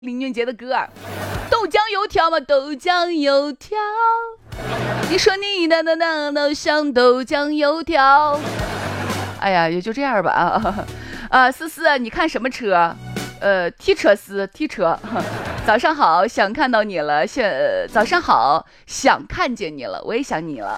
林俊杰的歌儿，豆浆油条嘛，豆浆油条。你说你的像豆浆油条。哎呀，也就这样吧。思思，你看什么车？踢车司，踢车。早上好，想看到你了。早上好，想看见你了，我也想你了。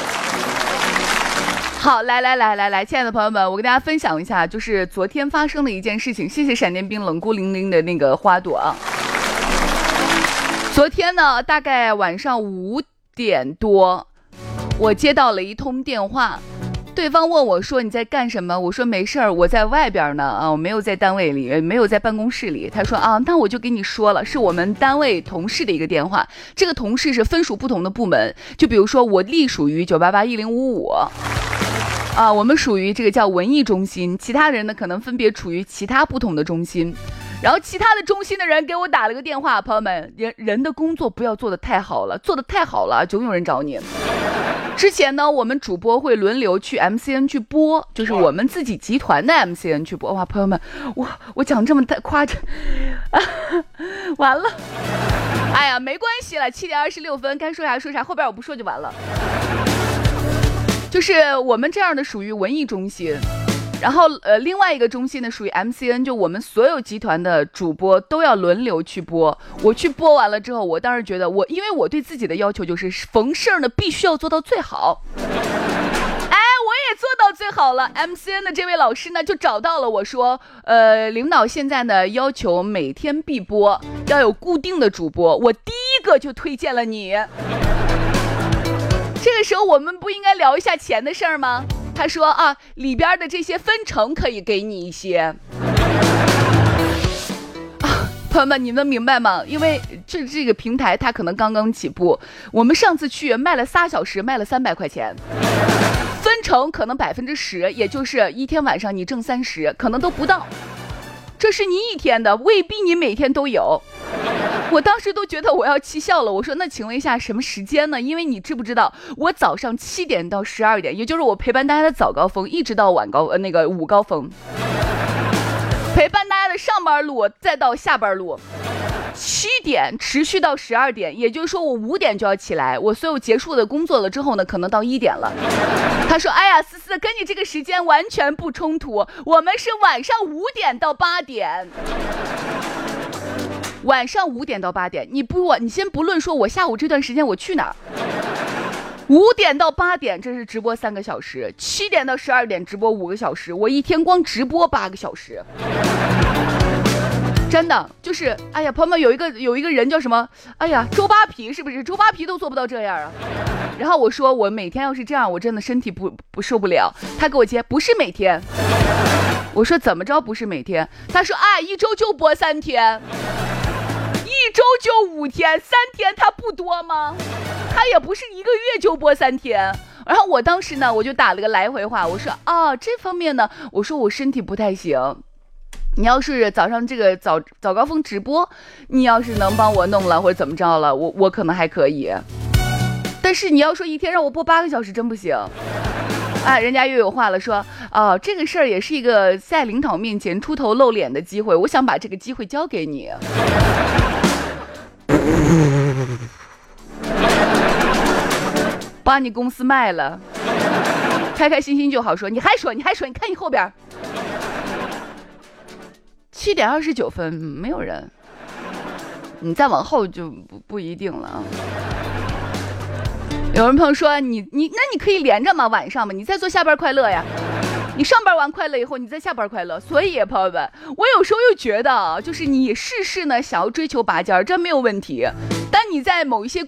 好，来，亲爱的朋友们，我跟大家分享一下，就是昨天发生的一件事情。谢谢闪电冰冷孤零零的那个花朵啊。昨天呢，大概晚上5点多，我接到了一通电话。对方问我说你在干什么？我说没事儿，我在外边呢啊，我没有在单位里，没有在办公室里。他说啊，那我就给你说了，是我们单位同事的一个电话。这个同事是分属不同的部门，就比如说我隶属于9881055啊，我们属于这个叫文艺中心，其他人呢可能分别处于其他不同的中心。然后其他的中心的人给我打了个电话，朋友们，人的工作不要做得太好了，做得太好了总有人找你。之前呢，我们主播会轮流去 MCN 去播，就是我们自己集团的 MCN 去播。哇，朋友们，我讲这么夸张，完了，哎呀，没关系了，7点26分，该说啥说啥，后边我不说就完了。就是我们这样的属于文艺中心。然后另外一个中心呢属于 MCN， 就我们所有集团的主播都要轮流去播。我去播完了之后，我当时觉得因为我对自己的要求就是逢事呢必须要做到最好。哎，我也做到最好了。MCN 的这位老师呢就找到了我说，领导现在呢要求每天必播，要有固定的主播，我第一个就推荐了你。这个时候我们不应该聊一下钱的事儿吗？他说啊，里边的这些分成可以给你一些。朋友们，你们明白吗？因为这个平台它可能刚刚起步，我们上次去卖了3小时，卖了300块钱，分成可能10%，也就是一天晚上你挣30，可能都不到。这是你一天的，未必你每天都有。我当时都觉得我要气笑了。我说那请问一下什么时间呢？因为你知不知道我早上7点到12点，也就是我陪伴大家的早高峰，一直到午高峰，陪伴大家的上班路再到下班路，7点持续到12点，也就是说我5点就要起来，我所有结束的工作了之后呢，可能到1点了。他说哎呀，思思跟你这个时间完全不冲突，我们是晚上5点到8点。晚上5点到8点，你先不论说我下午这段时间我去哪儿，5点到8点这是直播3个小时，7点到12点直播5个小时，我一天光直播8个小时。真的就是，哎呀，朋友们，有一个人叫什么？哎呀，周扒皮是不是？周扒皮都做不到这样啊！然后我说我每天要是这样，我真的身体不受不了。他给我接不是每天，我说怎么着不是每天？他说啊，一周就播3天。一周就5天，3天它不多吗？它也不是1个月就播3天。然后我当时呢，我就打了个来回话，我说啊，这方面呢，我说我身体不太行。你要是早上这个早高峰直播，你要是能帮我弄了或者怎么着了，我可能还可以。但是你要说一天让我播8个小时，真不行。哎，人家又有话了，说这个事儿也是一个在领导面前出头露脸的机会，我想把这个机会交给你。把你公司卖了，开开心心就好说。你还说，你看你后边7点29分没有人，你再往后就不一定了啊。有人朋友说那你可以连着吗？晚上吗？你再做下班快乐呀。你上班完快乐以后，你再下班快乐。所以朋友们，我有时候又觉得就是你事事呢想要追求拔尖，这没有问题。但你在某一些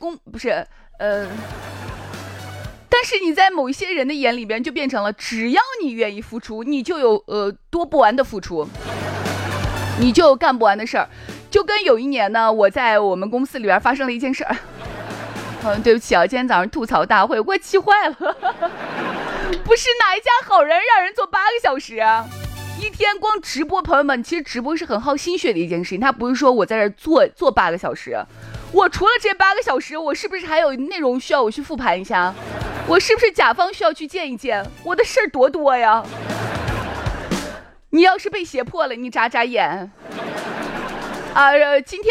但是你在某一些人的眼里边就变成了，只要你愿意付出，你就有多不完的付出，你就有干不完的事儿。就跟有一年呢，我在我们公司里边发生了一件事儿。对不起啊，今天早上吐槽大会，我气坏了。不是哪一家好人让人做8个小时啊？一天光直播，朋友们，其实直播是很耗心血的一件事情。他不是说我在这做8个小时，我除了这8个小时，我是不是还有内容需要我去复盘一下？我是不是甲方需要去见一见？我的事儿多呀！你要是被胁迫了，你眨眨眼。 啊，今天